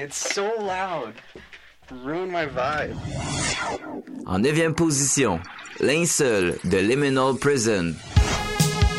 It's so loud. Ruin my vibe. En 9e position, Linceul de Liminal Prison.